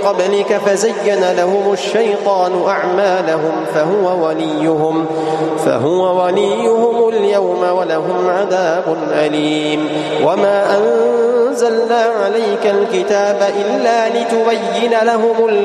قبلك فزين لهم الشيطان أعمالهم فهو وليهم اليوم ولهم عذاب أليم. وما أنزلنا عليك الكتاب إلا لتبين لهم